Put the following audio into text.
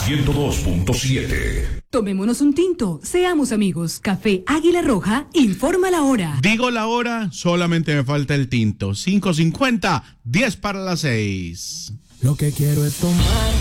102.7. Tomémonos un tinto, seamos amigos. Café Águila Roja, informa la hora. Digo la hora, solamente me falta el tinto. 5:50, 10 para las 6. Lo que quiero es tomar